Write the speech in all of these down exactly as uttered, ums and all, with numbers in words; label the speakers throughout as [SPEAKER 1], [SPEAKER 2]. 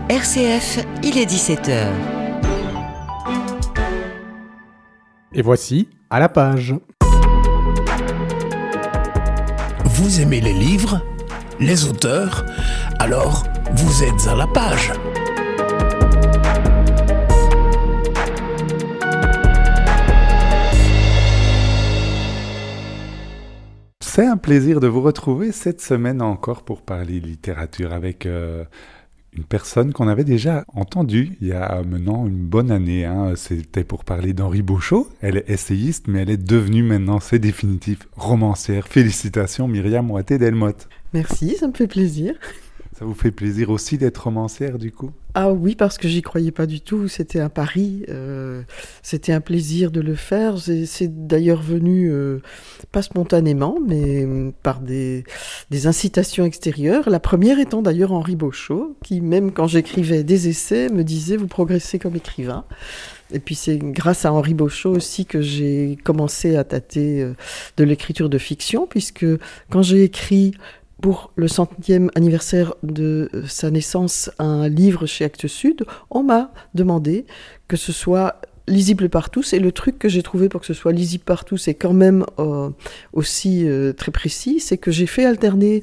[SPEAKER 1] R C F, il est dix-sept heures.
[SPEAKER 2] Et voici À la page.
[SPEAKER 3] Vous aimez les livres, les auteurs? Alors, vous êtes à la page.
[SPEAKER 4] C'est un plaisir de vous retrouver cette semaine encore pour parler littérature avec euh, une personne qu'on avait déjà entendue il y a maintenant une bonne année. Hein. C'était pour parler d'Henri Beauchot. Elle est essayiste, mais elle est devenue maintenant, c'est définitif, romancière. Félicitations Myriam Ouatté-Delmotte.
[SPEAKER 5] Merci, ça me fait plaisir.
[SPEAKER 4] Ça vous fait plaisir aussi d'être romancière du coup ?
[SPEAKER 5] Ah oui, parce que j'y croyais pas du tout, c'était un pari, euh, c'était un plaisir de le faire, c'est, c'est d'ailleurs venu, euh, pas spontanément, mais par des, des incitations extérieures, la première étant d'ailleurs Henri Beauchot, qui même quand j'écrivais des essais me disait « vous progressez comme écrivain ». Et puis c'est grâce à Henri Beauchot aussi que j'ai commencé à tâter euh, de l'écriture de fiction, puisque quand j'ai écrit pour le centième anniversaire de sa naissance, un livre chez Actes Sud, on m'a demandé que ce soit lisible par tous. Et le truc que j'ai trouvé pour que ce soit lisible par tous et quand même euh, aussi euh, très précis, c'est que j'ai fait alterner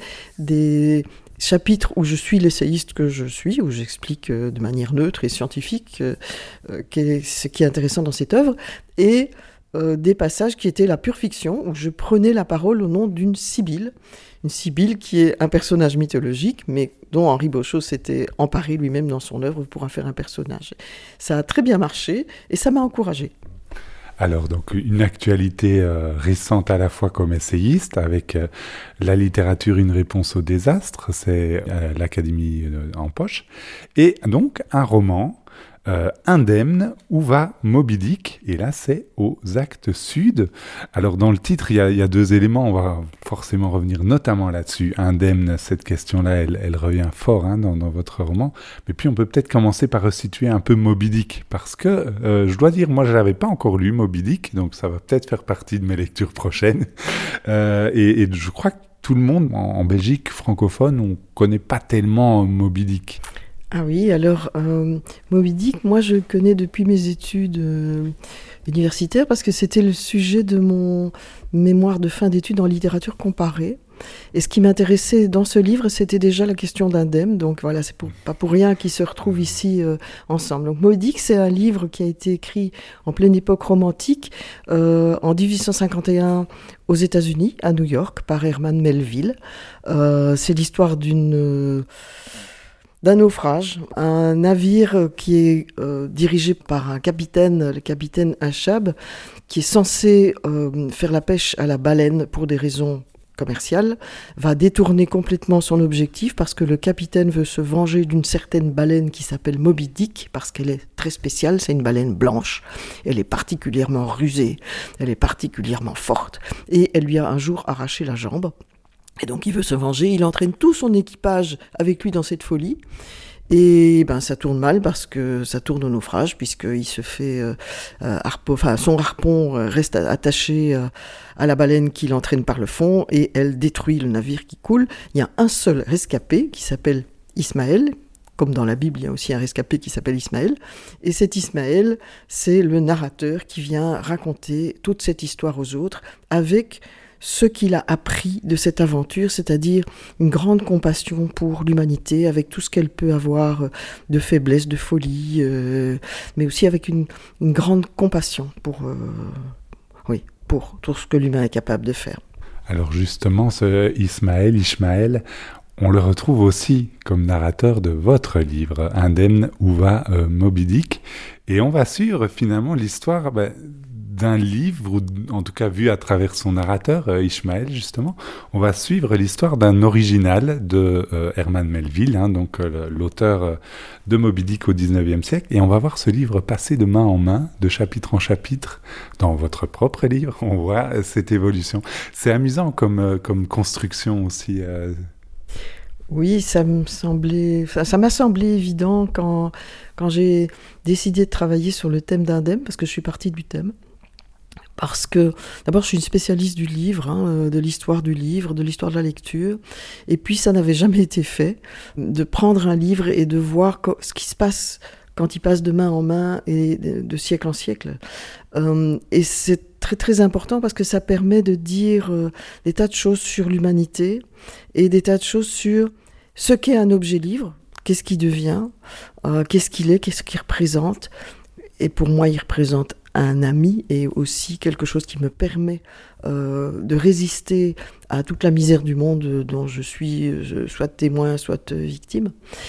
[SPEAKER 5] des chapitres où je suis l'essayiste que je suis, où j'explique euh, de manière neutre et scientifique euh, euh, ce qui est intéressant dans cette œuvre, et euh, des passages qui étaient la pure fiction, où je prenais la parole au nom d'une Sibylle. Une Sibylle qui est un personnage mythologique, mais dont Henri Beauchot s'était emparé lui-même dans son œuvre pour en faire un personnage. Ça a très bien marché et ça m'a encouragée.
[SPEAKER 4] Alors, donc, une actualité euh, récente à la fois comme essayiste, avec euh, la littérature, une réponse au désastre, c'est euh, l'Académie euh, en poche, et donc un roman, Euh, Indemne, où va Moby Dick? Et là, c'est aux Actes Sud. Alors, dans le titre, il y a, il y a deux éléments. On va forcément revenir notamment là-dessus. Indemne, cette question-là, elle, elle revient fort hein, dans, dans votre roman. Mais puis, on peut peut-être commencer par resituer un peu Moby Dick. Parce que, euh, je dois dire, moi, je n'avais pas encore lu Moby Dick. Donc, ça va peut-être faire partie de mes lectures prochaines. Euh, et, et je crois que tout le monde, en, en Belgique francophone, on ne connaît pas tellement Moby Dick.
[SPEAKER 5] Ah oui, alors euh, Moby Dick, moi je le connais depuis mes études euh, universitaires parce que c'était le sujet de mon mémoire de fin d'études en littérature comparée. Et ce qui m'intéressait dans ce livre, c'était déjà la question d'Indemne. Donc voilà, c'est pour, pas pour rien qu'ils se retrouvent ici euh, ensemble. Donc Moby Dick, c'est un livre qui a été écrit en pleine époque romantique, euh, en dix-huit cent cinquante et un aux États-Unis, à New York, par Herman Melville. Euh, c'est l'histoire d'une... Euh, d'un naufrage, un navire qui est euh, dirigé par un capitaine, le capitaine Achab, qui est censé euh, faire la pêche à la baleine pour des raisons commerciales, va détourner complètement son objectif parce que le capitaine veut se venger d'une certaine baleine qui s'appelle Moby Dick, parce qu'elle est très spéciale, c'est une baleine blanche, elle est particulièrement rusée, elle est particulièrement forte, et elle lui a un jour arraché la jambe. Et donc il veut se venger, il entraîne tout son équipage avec lui dans cette folie. Et ben ça tourne mal parce que ça tourne au naufrage, puisqu'il se fait euh, euh, harpon, enfin son harpon reste attaché euh, à la baleine qui l'entraîne par le fond et elle détruit le navire qui coule. Il y a un seul rescapé qui s'appelle Ismaël. Comme dans la Bible, il y a aussi un rescapé qui s'appelle Ismaël. Et cet Ismaël, c'est le narrateur qui vient raconter toute cette histoire aux autres avec ce qu'il a appris de cette aventure, c'est-à-dire une grande compassion pour l'humanité, avec tout ce qu'elle peut avoir de faiblesse, de folie, euh, mais aussi avec une, une grande compassion pour, euh, oui, pour tout ce que l'humain est capable de faire.
[SPEAKER 4] Alors justement, ce Ismaël, Ishmaël, on le retrouve aussi comme narrateur de votre livre, Indemne, où va euh, Moby Dick. Et on va suivre finalement l'histoire bah, d'un livre, ou en tout cas vu à travers son narrateur, euh, Ishmaël justement. On va suivre l'histoire d'un original de euh, Herman Melville, hein, donc euh, l'auteur euh, de Moby Dick au dix-neuvième siècle. Et on va voir ce livre passer de main en main, de chapitre en chapitre, dans votre propre livre. On voit euh, cette évolution. C'est amusant comme, euh, comme construction aussi. Euh,
[SPEAKER 5] Oui, ça me semblait, ça, ça m'a semblé évident quand, quand j'ai décidé de travailler sur le thème d'Indemne, parce que je suis partie du thème. Parce que, d'abord, je suis une spécialiste du livre, hein, de l'histoire du livre, de l'histoire de la lecture. Et puis, ça n'avait jamais été fait, de prendre un livre et de voir co- ce qui se passe quand il passe de main en main et de, de siècle en siècle. Euh, et c'est très, très important parce que ça permet de dire euh, des tas de choses sur l'humanité et des tas de choses sur ce qu'est un objet livre, qu'est-ce qu'il devient, euh, qu'est-ce qu'il est, qu'est-ce qu'il représente. Et pour moi, il représente un ami et aussi quelque chose qui me permet euh, de résister à toute la misère du monde dont je suis je, soit témoin, soit victime.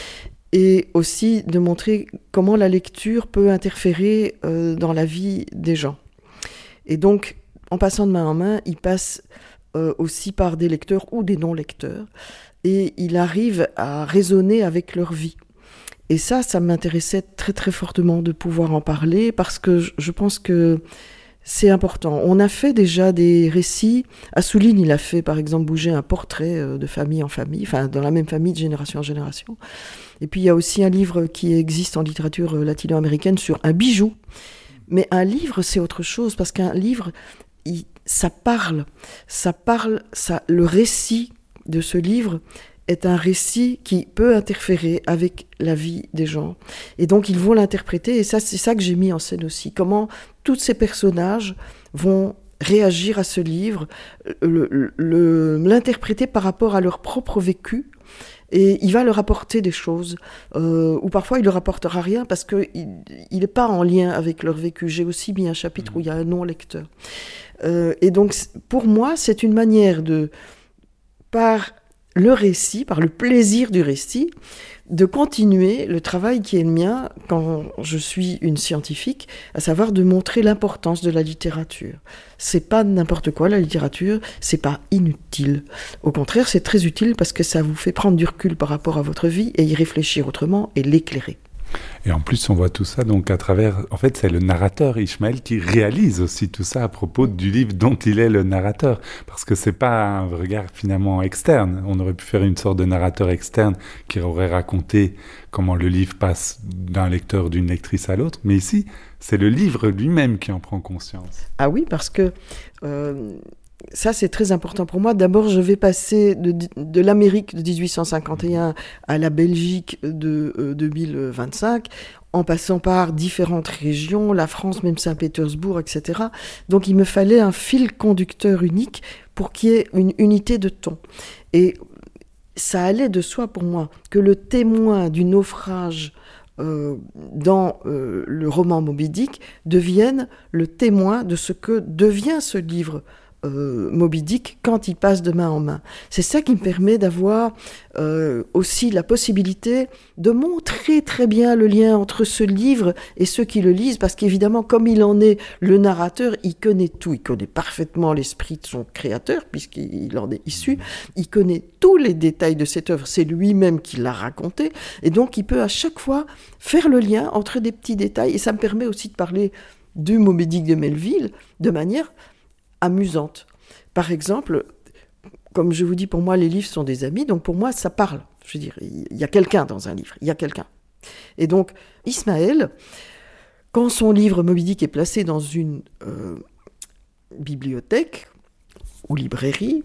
[SPEAKER 5] Et aussi de montrer comment la lecture peut interférer euh, dans la vie des gens. Et donc, en passant de main en main, il passe euh, aussi par des lecteurs ou des non-lecteurs. Et il arrive à raisonner avec leur vie. Et ça, ça m'intéressait très très fortement de pouvoir en parler parce que je pense que c'est important. On a fait déjà des récits. Assouline, il a fait par exemple bouger un portrait de famille en famille, enfin dans la même famille de génération en génération. Et puis il y a aussi un livre qui existe en littérature latino-américaine sur un bijou. Mais un livre, c'est autre chose parce qu'un livre, il, ça parle. Ça parle, ça, le récit de ce livre est un récit qui peut interférer avec la vie des gens. Et donc, ils vont l'interpréter, et ça, c'est ça que j'ai mis en scène aussi. Comment tous ces personnages vont réagir à ce livre, le, le, l'interpréter par rapport à leur propre vécu, et il va leur apporter des choses, euh, ou parfois il leur apportera rien, parce qu'il n'est pas en lien avec leur vécu. J'ai aussi mis un chapitre où il y a un non-lecteur. Euh, et donc, pour moi, c'est une manière de, par le récit, par le plaisir du récit, de continuer le travail qui est le mien quand je suis une scientifique, à savoir de montrer l'importance de la littérature. C'est pas n'importe quoi la littérature, c'est pas inutile. Au contraire, c'est très utile parce que ça vous fait prendre du recul par rapport à votre vie et y réfléchir autrement et l'éclairer.
[SPEAKER 4] Et en plus, on voit tout ça donc à travers... En fait, c'est le narrateur Ishmael qui réalise aussi tout ça à propos du livre dont il est le narrateur. Parce que c'est pas un regard finalement externe. On aurait pu faire une sorte de narrateur externe qui aurait raconté comment le livre passe d'un lecteur, d'une lectrice à l'autre. Mais ici, c'est le livre lui-même qui en prend conscience.
[SPEAKER 5] Ah oui, parce que... Euh... Ça, c'est très important pour moi. D'abord, je vais passer de, de l'Amérique de dix-huit cent cinquante et un à la Belgique de euh, deux mille vingt-cinq, en passant par différentes régions, la France, même Saint-Pétersbourg, et cetera. Donc, il me fallait un fil conducteur unique pour qu'il y ait une unité de ton. Et ça allait de soi pour moi que le témoin du naufrage Euh, dans euh, le roman Moby Dick devienne le témoin de ce que devient ce livre euh, Moby Dick quand il passe de main en main. C'est ça qui me permet d'avoir euh, aussi la possibilité de montrer très bien le lien entre ce livre et ceux qui le lisent, parce qu'évidemment, comme il en est le narrateur, il connaît tout, il connaît parfaitement l'esprit de son créateur, puisqu'il en est issu, il connaît tous les détails de cette œuvre, c'est lui-même qui l'a raconté, et donc il peut à chaque fois faire le lien entre des petits détails, et ça me permet aussi de parler du Moby Dick de Melville de manière amusante. Par exemple, comme je vous dis, pour moi, les livres sont des amis, donc pour moi, ça parle. Je veux dire, il y a quelqu'un dans un livre, il y a quelqu'un. Et donc, Ishmael, quand son livre Moby Dick est placé dans une euh, bibliothèque ou librairie,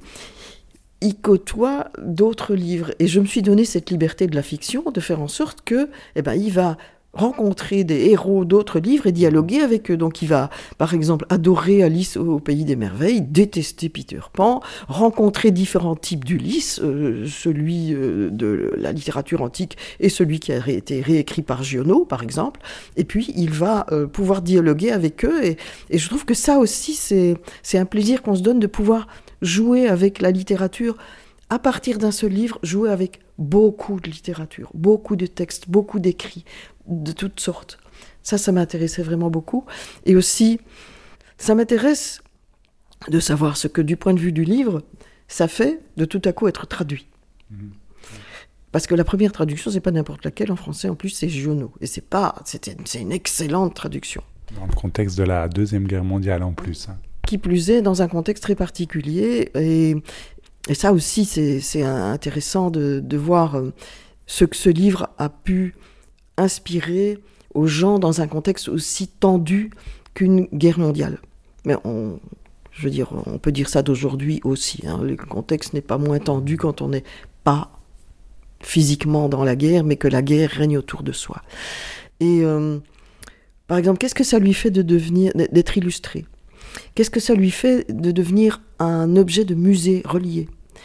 [SPEAKER 5] il côtoie d'autres livres. Et je me suis donné cette liberté de la fiction, de faire en sorte que, eh ben, il va rencontrer des héros d'autres livres et dialoguer avec eux. Donc il va, par exemple, adorer Alice au Pays des Merveilles, détester Peter Pan, rencontrer différents types d'Ulysse, euh, celui euh, de la littérature antique et celui qui a été réécrit par Giono, par exemple. Et puis il va euh, pouvoir dialoguer avec eux. Et, et je trouve que ça aussi, c'est, c'est un plaisir qu'on se donne de pouvoir jouer avec la littérature à partir d'un seul livre, jouer avec beaucoup de littérature, beaucoup de textes, beaucoup d'écrits, de toutes sortes. Ça, ça m'intéressait vraiment beaucoup. Et aussi, ça m'intéresse de savoir ce que, du point de vue du livre, ça fait de tout à coup être traduit. Mmh. Parce que la première traduction, c'est pas n'importe laquelle en français, en plus, c'est Giono. Et c'est pas, c'était, c'est une excellente traduction.
[SPEAKER 4] Dans le contexte de la Deuxième Guerre mondiale, en plus. Hein.
[SPEAKER 5] Qui plus est, dans un contexte très particulier. Et, et ça aussi, c'est, c'est intéressant de, de voir ce que ce livre a pu inspirer aux gens dans un contexte aussi tendu qu'une guerre mondiale. Mais on, je veux dire, on peut dire ça d'aujourd'hui aussi. Hein. Le contexte n'est pas moins tendu quand on n'est pas physiquement dans la guerre, mais que la guerre règne autour de soi. Et euh, par exemple, qu'est-ce que ça lui fait de devenir, d'être illustré ? Qu'est-ce que ça lui fait de devenir un objet de musée relié ?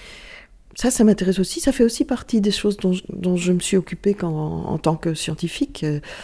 [SPEAKER 5] Ça, ça m'intéresse aussi. Ça fait aussi partie des choses dont, dont je me suis occupée quand, en tant que scientifique.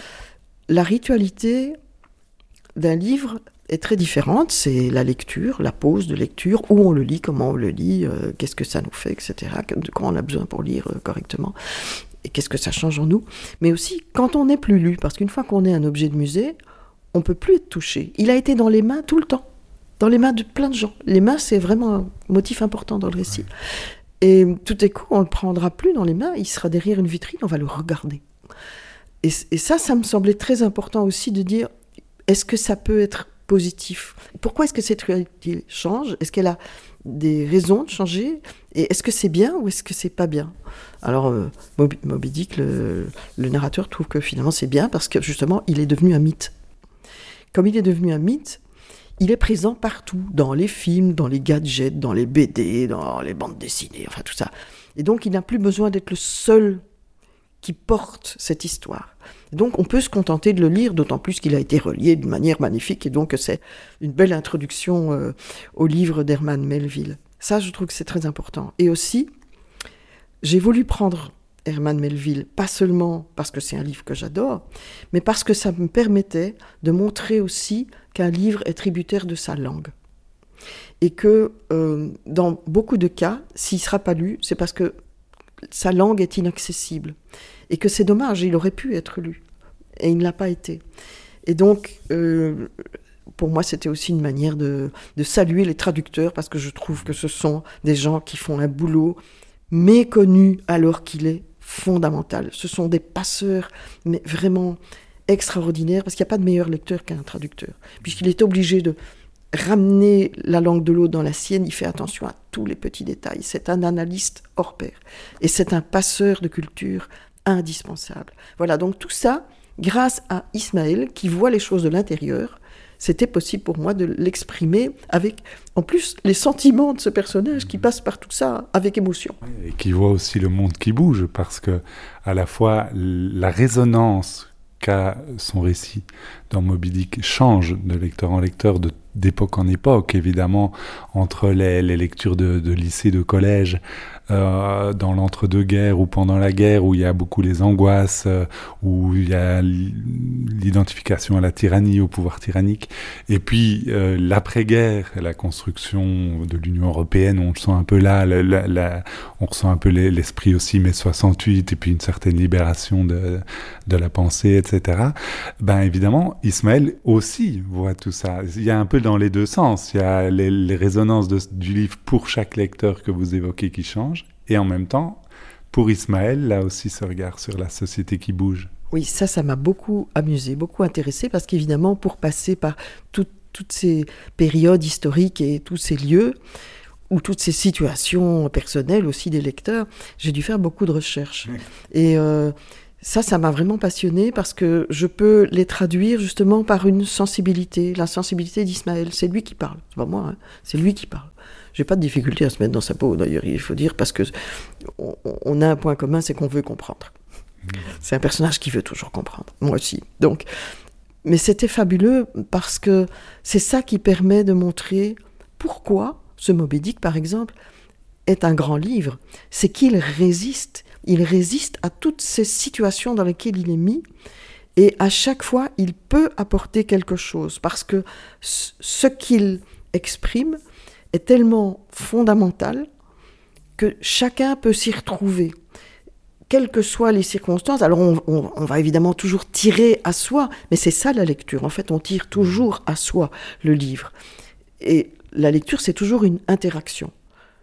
[SPEAKER 5] La ritualité d'un livre est très différente. C'est la lecture, la pause de lecture, où on le lit, comment on le lit, euh, qu'est-ce que ça nous fait, et cetera. De quoi on a besoin pour lire euh, correctement. Et qu'est-ce que ça change en nous. Mais aussi, quand on n'est plus lu, parce qu'une fois qu'on est un objet de musée, on ne peut plus être touché. Il a été dans les mains tout le temps, dans les mains de plein de gens. Les mains, c'est vraiment un motif important dans le récit. Et tout à coup, on ne le prendra plus dans les mains, il sera derrière une vitrine, on va le regarder. Et, et ça, ça me semblait très important aussi de dire, est-ce que ça peut être positif ? Pourquoi est-ce que cette réalité change ? Est-ce qu'elle a des raisons de changer ? Et est-ce que c'est bien ou est-ce que c'est pas bien ? Alors, euh, Moby, Moby Dick, le, le narrateur, trouve que finalement c'est bien parce que justement, il est devenu un mythe. Comme il est devenu un mythe, il est présent partout, dans les films, dans les gadgets, dans les B D, dans les bandes dessinées, enfin tout ça. Et donc, il n'a plus besoin d'être le seul qui porte cette histoire. Et donc, on peut se contenter de le lire, d'autant plus qu'il a été relié d'une manière magnifique, et donc c'est une belle introduction euh, au livre d'Herman Melville. Ça, je trouve que c'est très important. Et aussi, j'ai voulu prendre Herman Melville, pas seulement parce que c'est un livre que j'adore, mais parce que ça me permettait de montrer aussi qu'un livre est tributaire de sa langue. Et que, euh, dans beaucoup de cas, s'il ne sera pas lu, c'est parce que sa langue est inaccessible. Et que c'est dommage, il aurait pu être lu. Et il ne l'a pas été. Et donc, euh, pour moi, c'était aussi une manière de, de saluer les traducteurs, parce que je trouve que ce sont des gens qui font un boulot méconnu alors qu'il est fondamental. Ce sont des passeurs, mais vraiment extraordinaires, parce qu'il n'y a pas de meilleur lecteur qu'un traducteur. Puisqu'il est obligé de ramener la langue de l'autre dans la sienne, il fait attention à tous les petits détails. C'est un analyste hors pair. Et c'est un passeur de culture indispensable. Voilà, donc tout ça, grâce à Ismaël, qui voit les choses de l'intérieur, c'était possible pour moi de l'exprimer avec, en plus, les sentiments de ce personnage qui passe par tout ça avec émotion.
[SPEAKER 4] Et qui voit aussi le monde qui bouge, parce que à la fois la résonance qu'a son récit dans Moby Dick change de lecteur en lecteur, de, d'époque en époque, évidemment, entre les, les lectures de, de lycée, de collège, euh, dans l'entre-deux-guerres ou pendant la guerre, où il y a beaucoup les angoisses, euh, où il y a l'identification à la tyrannie, au pouvoir tyrannique, et puis euh, l'après-guerre, la construction de l'Union européenne, on le sent un peu là, la, la, la, on ressent un peu l'esprit aussi mai soixante-huit, et puis une certaine libération de, de la pensée, et cetera. Ben évidemment, Ismaël aussi voit tout ça. Il y a un peu dans les deux sens. Il y a les, les résonances de, du livre pour chaque lecteur que vous évoquez qui changent, et en même temps, pour Ismaël, là aussi ce regard sur la société qui bouge.
[SPEAKER 5] Oui, ça, ça m'a beaucoup amusé, beaucoup intéressé, parce qu'évidemment, pour passer par tout, toutes ces périodes historiques et tous ces lieux, ou toutes ces situations personnelles aussi des lecteurs, j'ai dû faire beaucoup de recherches. Oui. Et euh, ça, ça m'a vraiment passionnée, parce que je peux les traduire justement par une sensibilité, la sensibilité d'Ismaël. C'est lui qui parle, c'est pas moi, hein, c'est lui qui parle. J'ai pas de difficulté à se mettre dans sa peau, d'ailleurs, il faut dire, parce que on, on a un point commun, c'est qu'on veut comprendre. Mmh. C'est un personnage qui veut toujours comprendre, moi aussi. Donc, mais c'était fabuleux, parce que c'est ça qui permet de montrer pourquoi ce Moby Dick, par exemple, est un grand livre. C'est qu'il résiste, il résiste à toutes ces situations dans lesquelles il est mis, et à chaque fois, il peut apporter quelque chose, parce que ce qu'il exprime est tellement fondamental que chacun peut s'y retrouver, quelles que soient les circonstances. Alors on, on, on va évidemment toujours tirer à soi, mais c'est ça la lecture. En fait, on tire toujours à soi le livre. Et la lecture, c'est toujours une interaction.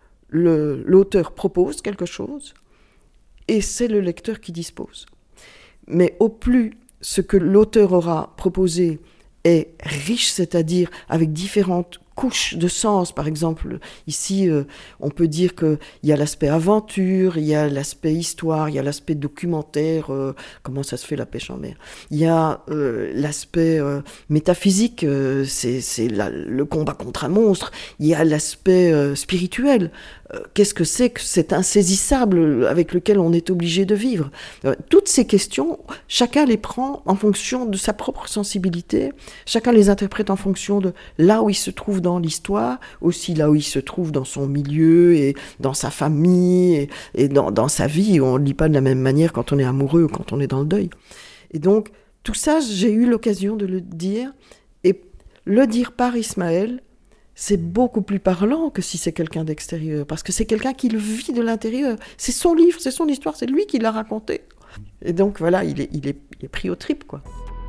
[SPEAKER 5] Le, l'auteur propose quelque chose, et c'est le lecteur qui dispose. Mais au plus ce que l'auteur aura proposé est riche, c'est-à-dire avec différentes couches de sens. Par exemple, ici, euh, on peut dire qu'il y a l'aspect aventure, il y a l'aspect histoire, il y a l'aspect documentaire, euh, comment ça se fait la pêche en mer. Il y a euh, l'aspect euh, métaphysique, euh, c'est, c'est la, le combat contre un monstre. Il y a l'aspect euh, spirituel. Euh, qu'est-ce que c'est que cet insaisissable avec lequel on est obligé de vivre ? euh, Toutes ces questions, chacun les prend en fonction de sa propre sensibilité, chacun les interprète en fonction de là où il se trouve dans l'histoire, aussi là où il se trouve dans son milieu et dans sa famille et, et dans, dans sa vie. On ne lit pas de la même manière quand on est amoureux ou quand on est dans le deuil. Et donc, tout ça, j'ai eu l'occasion de le dire. Et le dire par Ismaël, c'est beaucoup plus parlant que si c'est quelqu'un d'extérieur, parce que c'est quelqu'un qui le vit de l'intérieur. C'est son livre, c'est son histoire, c'est lui qui l'a raconté. Et donc, voilà, il est, il est, il est pris aux tripes, quoi.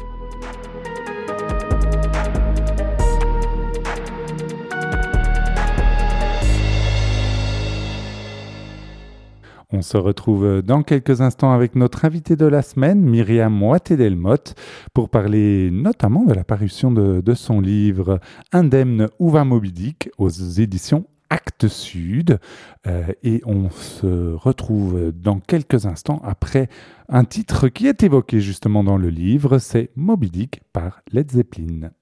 [SPEAKER 4] On se retrouve dans quelques instants avec notre invité de la semaine, Myriam Moité-Delmotte, pour parler notamment de la parution de, de son livre « Indemne, où va Moby Dick » aux éditions Actes Sud. Euh, et on se retrouve dans quelques instants après un titre qui est évoqué justement dans le livre, c'est Moby Dick par Led Zeppelin.